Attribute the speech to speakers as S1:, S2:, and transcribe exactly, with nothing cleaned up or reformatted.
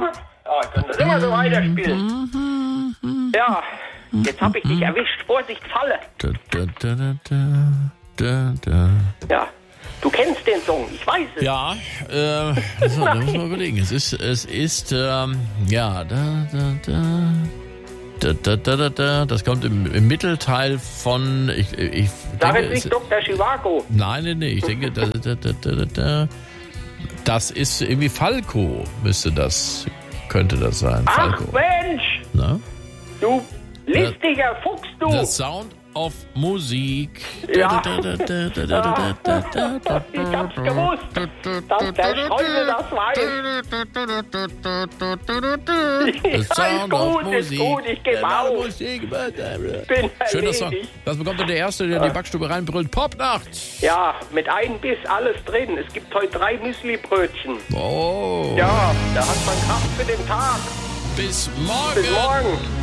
S1: Ja, können das immer so weiterspielen. Ja, jetzt hab ich dich erwischt. Vorsicht, Falle.
S2: Da, da, da, da, da, da.
S1: Ja, du kennst den Song, ich weiß es.
S2: Ja, äh, so, da muss man überlegen. Es ist, es ist, ähm, ja, da, da, da. Da, da, da, da, da. Das kommt im, im Mittelteil von. Ich, ich
S1: Sag
S2: denke,
S1: es nicht
S2: es,
S1: Doktor Chivago.
S2: nein, nein, nein. Ich denke, da, da, da, da, da. Das ist irgendwie Falco, müsste das. Könnte das sein.
S1: Ach
S2: Falco.
S1: Mensch,
S2: Na?
S1: du listiger Fuchs, du.
S2: The Sound of Musik.
S1: Ja.
S2: Da, da, da, da, da, da, da, da, da.
S1: Ich hab's gewusst, dass der Streusel das weiß.
S2: The
S1: Ja, ist
S2: Sound of
S1: gut, ist
S2: Musik.
S1: gut, ich geb
S2: Ja,
S1: auf.
S2: Musik.
S1: Bin
S2: Schöner Song.
S1: erledigt.
S2: Das bekommt dann der Erste, der in die Backstube reinbrüllt. Popnacht.
S1: Ja, mit einem Biss alles drin. Es gibt heute drei Müsli-Brötchen.
S2: Oh.
S1: Ja, da hat man Kraft für den Tag.
S2: Bis morgen.
S1: Bis morgen.